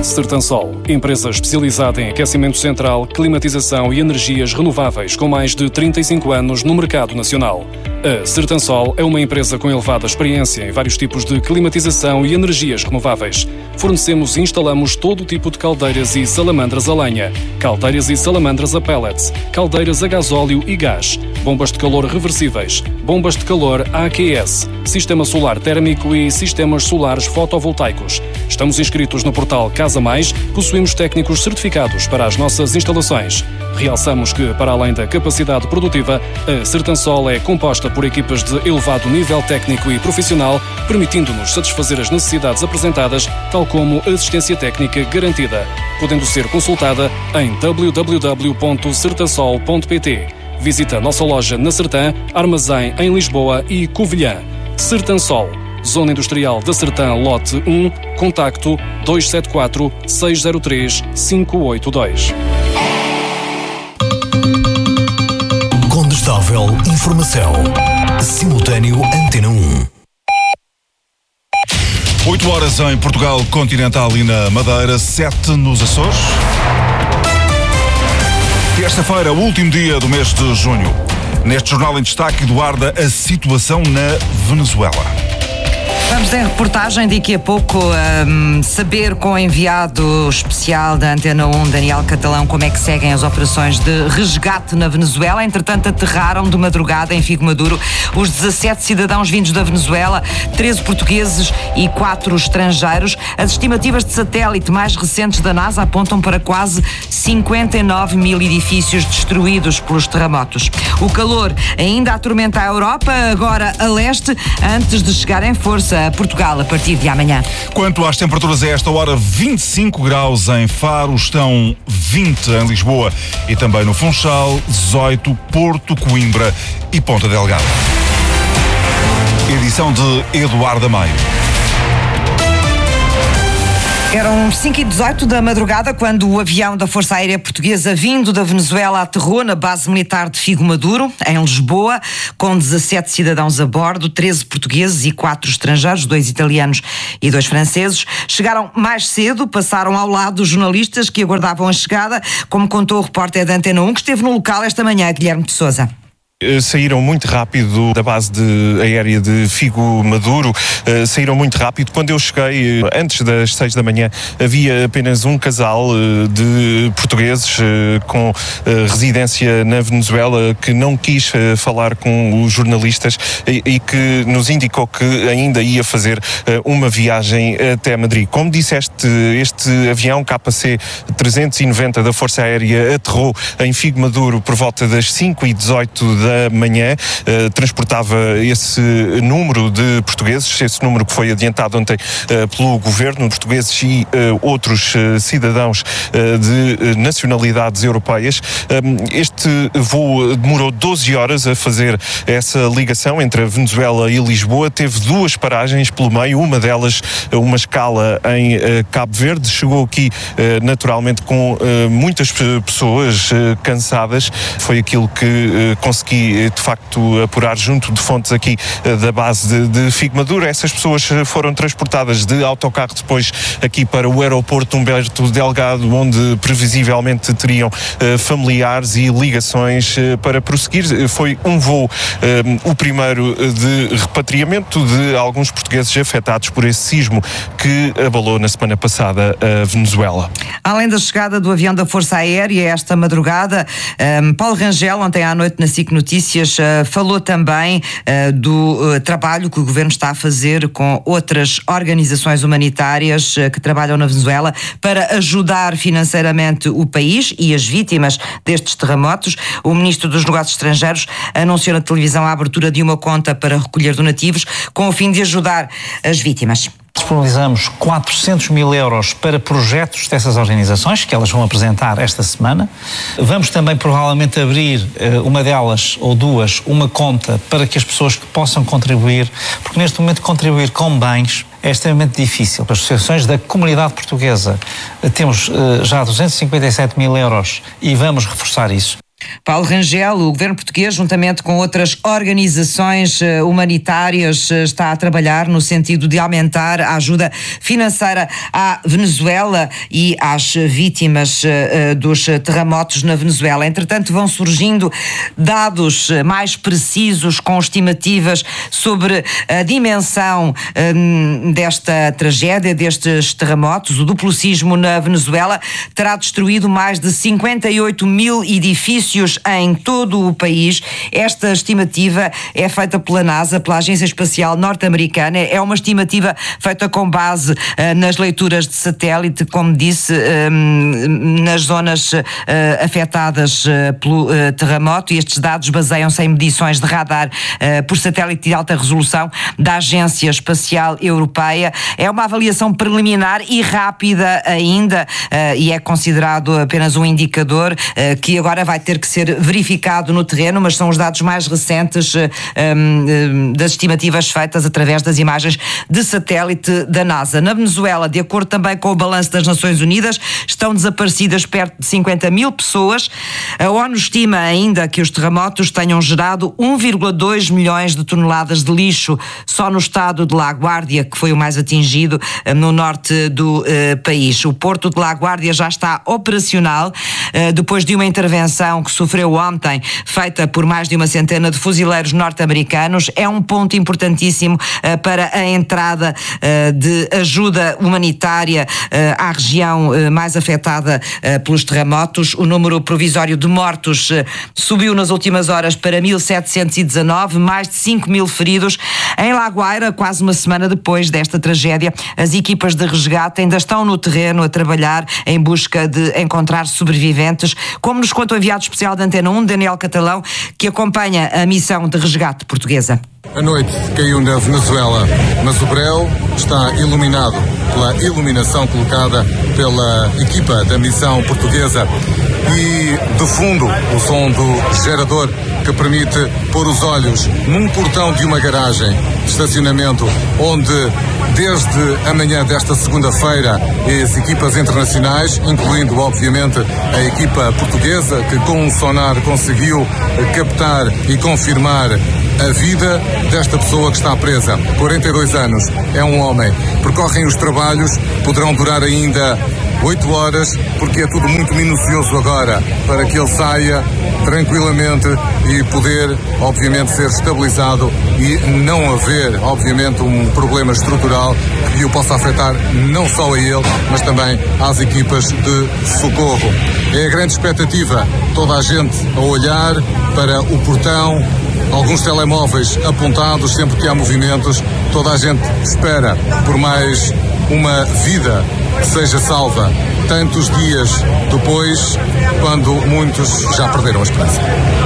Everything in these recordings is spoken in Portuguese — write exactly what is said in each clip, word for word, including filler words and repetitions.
Sertansol, empresa especializada em aquecimento central, climatização e energias renováveis com mais de trinta e cinco anos no mercado nacional. A Sertansol é uma empresa com elevada experiência em vários tipos de climatização e energias renováveis. Fornecemos e instalamos todo o tipo de caldeiras e salamandras a lenha, caldeiras e salamandras a pellets, caldeiras a gasóleo e gás, bombas de calor reversíveis, bombas de calor A Q S, sistema solar térmico e sistemas solares fotovoltaicos. Estamos inscritos no portal Casa Mais, possuímos técnicos certificados para as nossas instalações. Realçamos que, para além da capacidade produtiva, a Sertansol é composta por equipas de elevado nível técnico e profissional, permitindo-nos satisfazer as necessidades apresentadas, tal como assistência técnica garantida, podendo ser consultada em w w w ponto sertansol ponto p t. Visita a nossa loja na Sertã, Armazém em Lisboa e Covilhã. Sertansol, Zona Industrial da Sertã, Lote um, contacto dois sete quatro, seis zero três, cinco oito dois. Condestável Informação. Simultâneo Antena um. oito horas em Portugal Continental e na Madeira, sete nos Açores. Terça-feira, último dia do mês de junho. Neste jornal em destaque, Eduarda, a situação na Venezuela. Vamos em reportagem daqui a pouco um, saber com o enviado especial da Antena um, Daniel Catalão, como é que seguem as operações de resgate na Venezuela. Entretanto, aterraram de madrugada em Figo Maduro os dezassete cidadãos vindos da Venezuela, treze portugueses e quatro estrangeiros. As estimativas de satélite mais recentes da NASA apontam para quase cinquenta e nove mil edifícios destruídos pelos terremotos. O calor ainda atormenta a Europa, agora a leste, antes de chegar em força a Portugal a partir de amanhã. Quanto às temperaturas a esta hora, vinte e cinco graus em Faro, estão vinte em Lisboa e também no Funchal, dezoito, Porto, Coimbra e Ponta Delgada. Edição de Eduardo Maio. Eram cinco e dezoito da madrugada quando o avião da Força Aérea Portuguesa vindo da Venezuela aterrou na base militar de Figo Maduro, em Lisboa, com dezassete cidadãos a bordo, treze portugueses e quatro estrangeiros, dois italianos e dois franceses. Chegaram mais cedo, passaram ao lado dos jornalistas que aguardavam a chegada, como contou o repórter da Antena um, que esteve no local esta manhã, Guilherme de Sousa. Saíram muito rápido da base de, aérea de Figo Maduro, uh, saíram muito rápido. Quando eu cheguei, uh, antes das seis da manhã, havia apenas um casal uh, de portugueses uh, com uh, residência na Venezuela que não quis uh, falar com os jornalistas e, e que nos indicou que ainda ia fazer uh, uma viagem até Madrid. Como disseste, este avião K C trezentos e noventa da Força Aérea aterrou em Figo Maduro por volta das cinco e dezoito da manhã, uh, transportava esse número de portugueses, esse número que foi adiantado ontem uh, pelo governo, portugueses e uh, outros uh, cidadãos uh, de uh, nacionalidades europeias. Um, este voo demorou doze horas a fazer essa ligação entre a Venezuela e Lisboa, teve duas paragens pelo meio, uma delas uh, uma escala em uh, Cabo Verde, chegou aqui uh, naturalmente com uh, muitas pessoas uh, cansadas, foi aquilo que uh, consegui de facto apurar junto de fontes aqui da base de, de Figo Maduro. Essas pessoas foram transportadas de autocarro depois aqui para o aeroporto Humberto Delgado, onde previsivelmente teriam uh, familiares e ligações uh, para prosseguir. Foi um voo, uh, o primeiro de repatriamento de alguns portugueses afetados por esse sismo que abalou na semana passada a Venezuela. Além da chegada do avião da Força Aérea esta madrugada, um, Paulo Rangel, ontem à noite na S I C Notícias, uh, falou também uh, do uh, trabalho que o Governo está a fazer com outras organizações humanitárias uh, que trabalham na Venezuela para ajudar financeiramente o país e as vítimas destes terremotos. O Ministro dos Negócios Estrangeiros anunciou na televisão a abertura de uma conta para recolher donativos com o fim de ajudar as vítimas. Disponibilizamos quatrocentos mil euros para projetos dessas organizações, que elas vão apresentar esta semana. Vamos também provavelmente abrir uh, uma delas, ou duas, uma conta para que as pessoas que possam contribuir, porque neste momento contribuir com bens é extremamente difícil. Para as associações da comunidade portuguesa uh, temos uh, já duzentos e cinquenta e sete mil euros e vamos reforçar isso. Paulo Rangel, o governo português, juntamente com outras organizações humanitárias, está a trabalhar no sentido de aumentar a ajuda financeira à Venezuela e às vítimas dos terremotos na Venezuela. Entretanto, vão surgindo dados mais precisos com estimativas sobre a dimensão hum, desta tragédia, destes terremotos. O duplo sismo na Venezuela terá destruído mais de cinquenta e oito mil edifícios em todo o país. Esta estimativa é feita pela NASA, pela Agência Espacial Norte-Americana. É uma estimativa feita com base uh, nas leituras de satélite, como disse, um, nas zonas uh, afetadas uh, pelo uh, terremoto, e estes dados baseiam-se em medições de radar uh, por satélite de alta resolução da Agência Espacial Europeia. É uma avaliação preliminar e rápida ainda, uh, e é considerado apenas um indicador uh, que agora vai ter que ser verificado no terreno, mas são os dados mais recentes um, das estimativas feitas através das imagens de satélite da NASA. Na Venezuela, de acordo também com o balanço das Nações Unidas, estão desaparecidas perto de cinquenta mil pessoas. A ONU estima ainda que os terremotos tenham gerado um vírgula dois milhões de toneladas de lixo só no estado de La Guardia, que foi o mais atingido no norte do uh, país. O porto de La Guardia já está operacional uh, depois de uma intervenção que sofreu ontem, feita por mais de uma centena de fuzileiros norte-americanos. É um ponto importantíssimo uh, para a entrada uh, de ajuda humanitária uh, à região uh, mais afetada uh, pelos terremotos. O número provisório de mortos uh, subiu nas últimas horas para mil setecentos e dezanove, mais de cinco mil feridos. Em La Guaira, quase uma semana depois desta tragédia, as equipas de resgate ainda estão no terreno a trabalhar em busca de encontrar sobreviventes, como nos conta o enviado especial da Antena um, Daniel Catalão, que acompanha a missão de resgate portuguesa. A noite caiu na Venezuela, mas o breu está iluminado pela iluminação colocada pela equipa da missão portuguesa. E, de fundo, o som do gerador que permite pôr os olhos num portão de uma garagem de estacionamento, onde, desde a manhã desta segunda-feira, as equipas internacionais, incluindo, obviamente, a equipa portuguesa, que com um sonar conseguiu captar e confirmar a vida desta pessoa que está presa. quarenta e dois anos, é um homem. Percorrem os trabalhos, poderão durar ainda oito horas, porque é tudo muito minucioso agora, para que ele saia tranquilamente e poder, obviamente, ser estabilizado e não haver, obviamente, um problema estrutural que o possa afetar não só a ele, mas também às equipas de socorro. É a grande expectativa, toda a gente a olhar para o portão, alguns telemóveis apontados sempre que há movimentos, toda a gente espera por mais uma vida que seja salva, tantos dias depois, quando muitos já perderam a esperança.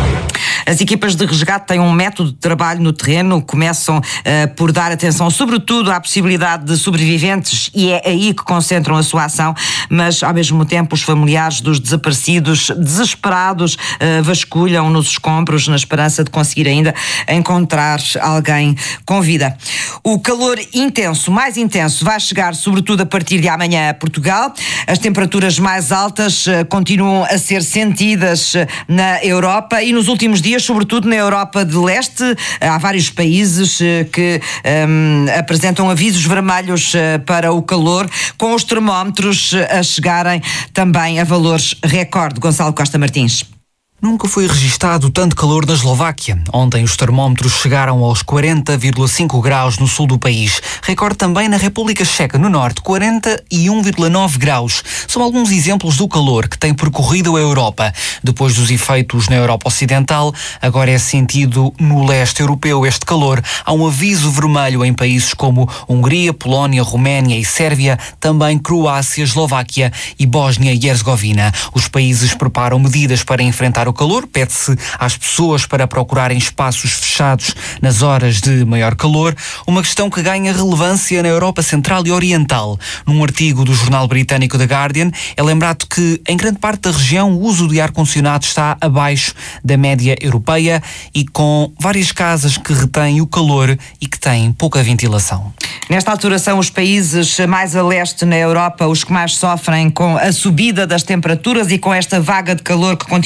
As equipas de resgate têm um método de trabalho no terreno, começam uh, por dar atenção sobretudo à possibilidade de sobreviventes, e é aí que concentram a sua ação, mas ao mesmo tempo os familiares dos desaparecidos, desesperados, uh, vasculham nos escombros na esperança de conseguir ainda encontrar alguém com vida. O calor intenso, mais intenso, vai chegar sobretudo a partir de amanhã a Portugal. As temperaturas mais altas uh, continuam a ser sentidas uh, na Europa, e nos últimos dias, sobretudo na Europa de Leste, há vários países que um, apresentam avisos vermelhos para o calor, com os termómetros a chegarem também a valores recorde. Gonçalo Costa Martins. Nunca foi registado tanto calor na Eslováquia. Ontem os termómetros chegaram aos quarenta vírgula cinco graus no sul do país. Recorde também na República Checa, no norte, quarenta e um vírgula nove graus. São alguns exemplos do calor que tem percorrido a Europa. Depois dos efeitos na Europa Ocidental, agora é sentido no leste europeu este calor. Há um aviso vermelho em países como Hungria, Polónia, Roménia e Sérvia, também Croácia, Eslováquia e Bósnia e Herzegovina. Os países preparam medidas para enfrentar o calor. Pede-se às pessoas para procurarem espaços fechados nas horas de maior calor, uma questão que ganha relevância na Europa Central e Oriental. Num artigo do jornal britânico The Guardian, é lembrado que em grande parte da região o uso de ar-condicionado está abaixo da média europeia e com várias casas que retêm o calor e que têm pouca ventilação. Nesta altura são os países mais a leste na Europa os que mais sofrem com a subida das temperaturas e com esta vaga de calor que continua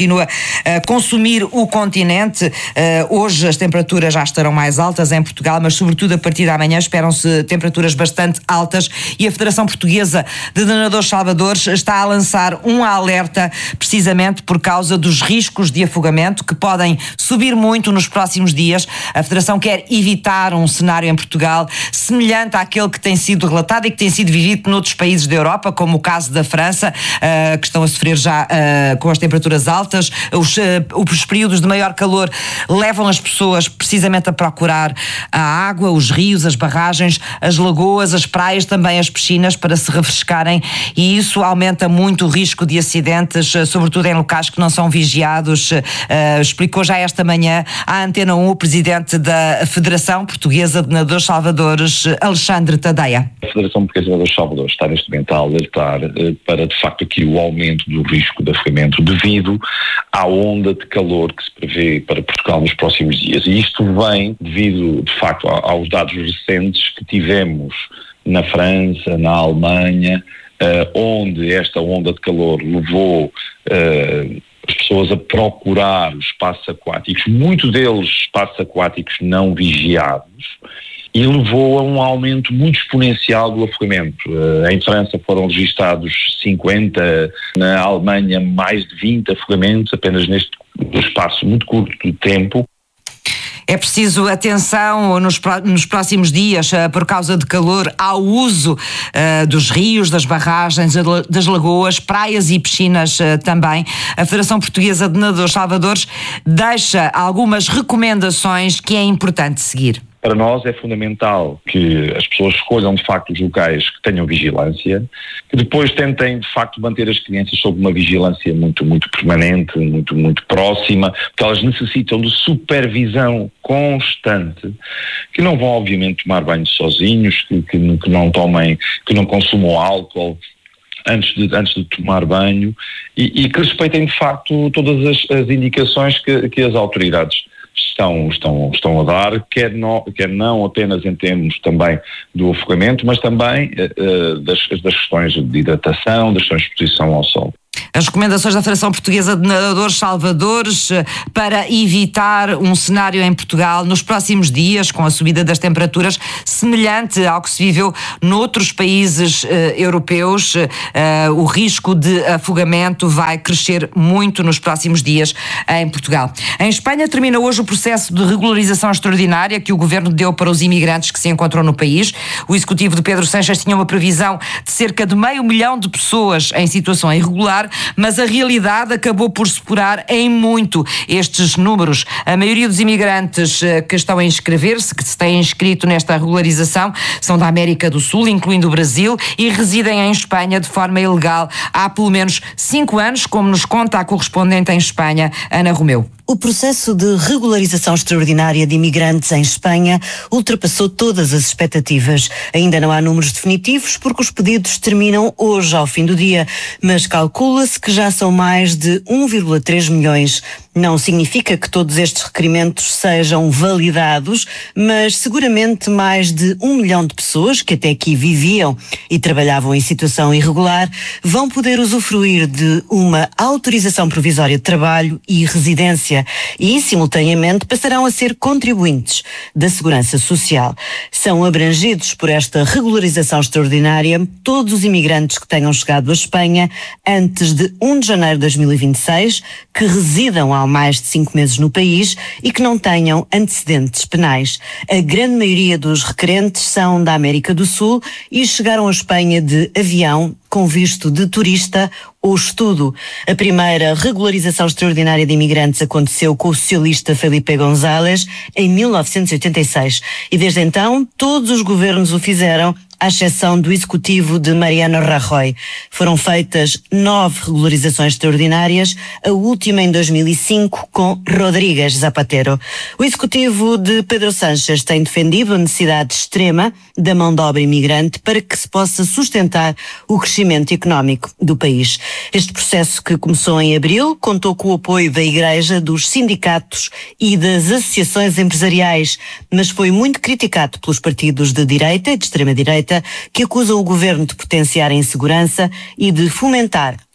uh, consumir o continente. Uh, hoje as temperaturas já estarão mais altas em Portugal, mas sobretudo a partir da manhã esperam-se temperaturas bastante altas e a Federação Portuguesa de Nadadores Salvadores está a lançar um alerta precisamente por causa dos riscos de afogamento que podem subir muito nos próximos dias. A Federação quer evitar um cenário em Portugal semelhante àquele que tem sido relatado e que tem sido vivido noutros países da Europa, como o caso da França, uh, que estão a sofrer já uh, com as temperaturas altas. Os, uh, os períodos de maior calor levam as pessoas precisamente a procurar a água, os rios, as barragens, as lagoas, as praias, também as piscinas, para se refrescarem, e isso aumenta muito o risco de acidentes, sobretudo em locais que não são vigiados. Uh, explicou já esta manhã à Antena um o presidente da Federação Portuguesa de Nadadores Salvadores, Alexandre Tadeia. A Federação Portuguesa de Nadadores Salvadores está neste momento a alertar uh, para, de facto, aqui o aumento do risco de afogamento devido à onda de calor que se prevê para Portugal nos próximos dias. E isto vem devido, de facto, aos dados recentes que tivemos na França, na Alemanha, uh, onde esta onda de calor levou uh, as pessoas a procurar espaços aquáticos, muitos deles espaços aquáticos não vigiados, e levou a um aumento muito exponencial do afogamento. Uh, em França foram registados cinquenta, na Alemanha mais de vinte afogamentos apenas neste espaço muito curto de tempo. É preciso atenção nos, nos próximos dias, uh, por causa de calor, ao uso uh, dos rios, das barragens, das lagoas, praias e piscinas uh, também. A Federação Portuguesa de Nadadores Salvadores deixa algumas recomendações que é importante seguir. Para nós é fundamental que as pessoas escolham de facto os locais que tenham vigilância, que depois tentem de facto manter as crianças sob uma vigilância muito, muito permanente, muito, muito próxima, porque elas necessitam de supervisão constante, que não vão obviamente tomar banho sozinhos, que, que, que não tomem, que não consumam álcool antes de, antes de tomar banho, e, e que respeitem de facto todas as, as indicações que, que as autoridades Estão, estão, estão a dar, quer não, quer não apenas em termos também do afogamento, mas também uh, das, das questões de hidratação, das questões de exposição ao sol. As recomendações da Federação Portuguesa de Nadadores Salvadores para evitar um cenário em Portugal nos próximos dias, com a subida das temperaturas, semelhante ao que se viveu noutros países uh, europeus. Uh, o risco de afogamento vai crescer muito nos próximos dias em Portugal. Em Espanha termina hoje o processo de regularização extraordinária que o governo deu para os imigrantes que se encontram no país. O executivo de Pedro Sánchez tinha uma previsão de cerca de meio milhão de pessoas em situação irregular, mas a realidade acabou por superar em muito estes números. A maioria dos imigrantes que estão a inscrever-se, que se têm inscrito nesta regularização, são da América do Sul, incluindo o Brasil, e residem em Espanha de forma ilegal há pelo menos cinco anos, como nos conta a correspondente em Espanha, Ana Romeu. O processo de regularização extraordinária de imigrantes em Espanha ultrapassou todas as expectativas. Ainda não há números definitivos porque os pedidos terminam hoje ao fim do dia, mas calcula-se que já são mais de um vírgula três milhões. Não significa que todos estes requerimentos sejam validados, mas seguramente mais de um milhão de pessoas que até aqui viviam e trabalhavam em situação irregular vão poder usufruir de uma autorização provisória de trabalho e residência e, simultaneamente, passarão a ser contribuintes da Segurança Social. São abrangidos por esta regularização extraordinária todos os imigrantes que tenham chegado à Espanha antes de primeiro de janeiro de dois mil e vinte e seis, que residam há mais de cinco meses no país e que não tenham antecedentes penais. A grande maioria dos requerentes são da América do Sul e chegaram à Espanha de avião com visto de turista ou estudo. A primeira regularização extraordinária de imigrantes aconteceu com o socialista Felipe González em mil novecentos e oitenta e seis e desde então todos os governos o fizeram, à exceção do executivo de Mariano Rajoy. Foram feitas nove regularizações extraordinárias, a última em dois mil e cinco com Rodríguez Zapatero. O executivo de Pedro Sánchez tem defendido a necessidade extrema da mão de obra imigrante para que se possa sustentar o crescimento económico do país. Este processo, que começou em abril, contou com o apoio da Igreja, dos sindicatos e das associações empresariais, mas foi muito criticado pelos partidos de direita e de extrema-direita, que acusam o governo de potenciar a insegurança e de fomentar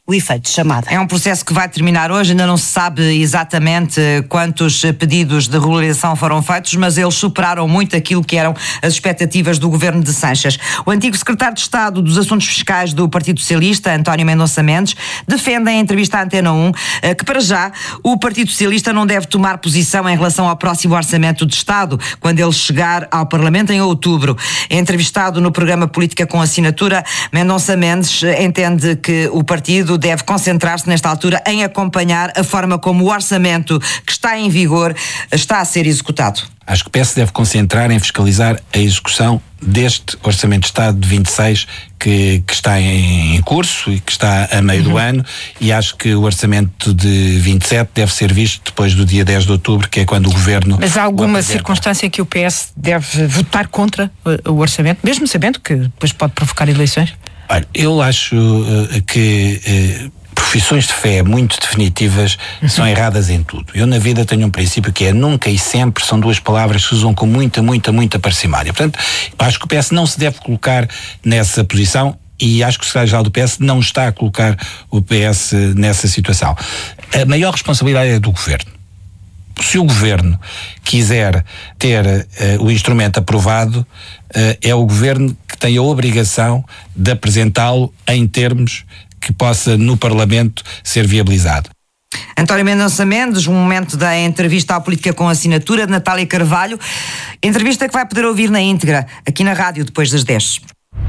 o efeito de chamada. É um processo que vai terminar hoje, ainda não se sabe exatamente quantos pedidos de regularização foram feitos, mas eles superaram muito aquilo que eram as expectativas do governo de Sanches. O antigo secretário de Estado dos Assuntos Fiscais do Partido Socialista, António Mendonça Mendes, defende em entrevista à Antena um que, para já, o Partido Socialista não deve tomar posição em relação ao próximo Orçamento de Estado, quando ele chegar ao Parlamento em outubro. Entrevistado no programa Política com Assinatura, Mendonça Mendes entende que o partido deve concentrar-se nesta altura em acompanhar a forma como o orçamento que está em vigor está a ser executado. Acho que o P S deve concentrar em fiscalizar a execução deste Orçamento de Estado de vinte e seis que, que está em, em curso e que está a meio uhum. do ano, e acho que o Orçamento de vinte e sete deve ser visto depois do dia dez de outubro, que é quando o Governo... Mas há alguma circunstância que o P S deve votar contra o, o Orçamento, mesmo sabendo que depois pode provocar eleições? Olha, eu acho uh, que... Uh, profissões de fé muito definitivas são erradas em tudo. Eu na vida tenho um princípio que é nunca e sempre, são duas palavras que se usam com muita, muita, muita parcimónia. Portanto, acho que o P S não se deve colocar nessa posição e acho que o secretário-geral do P S não está a colocar o P S nessa situação. A maior responsabilidade é do Governo. Se o Governo quiser ter uh, o instrumento aprovado, uh, é o Governo que tem a obrigação de apresentá-lo em termos que possa no Parlamento ser viabilizado. António Mendonça Mendes, um momento da entrevista à Política com Assinatura de Natália Carvalho, entrevista que vai poder ouvir na íntegra aqui na rádio depois das dez.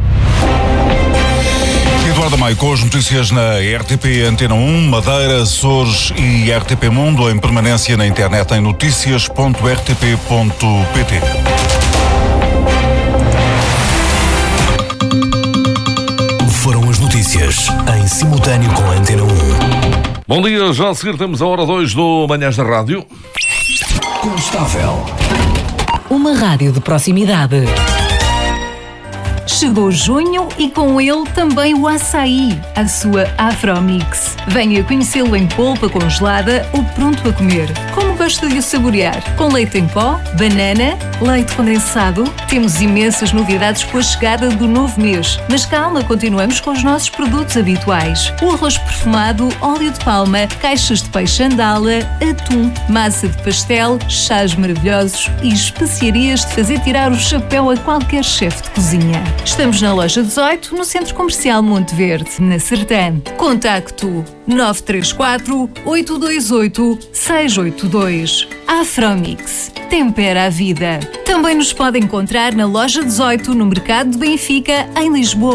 Eduardo Maio com as notícias na R T P Antena um, Madeira, Açores e R T P Mundo, em permanência na internet em notícias ponto r t p ponto p t. Foram as notícias em simultâneo com a Antena um. Bom dia, já a seguir temos a hora dois do Manhãs da Rádio. Constável. Uma rádio de proximidade. Chegou junho e com ele também o açaí, a sua Afromix. Venha conhecê-lo em polpa congelada ou pronto a comer. Como gosta de o saborear? Com leite em pó, banana, leite condensado. Temos imensas novidades com a chegada do novo mês. Mas calma, continuamos com os nossos produtos habituais. O arroz perfumado, óleo de palma, caixas de peixe andala, atum, massa de pastel, chás maravilhosos e especiarias de fazer tirar o chapéu a qualquer chefe de cozinha. Estamos na loja dezoito, no Centro Comercial Monte Verde, na Sertã. Contacto nove três quatro, oito dois oito, seis oito dois. Afromix. Tempera a vida. Também nos pode encontrar na loja dezoito, no Mercado de Benfica, em Lisboa.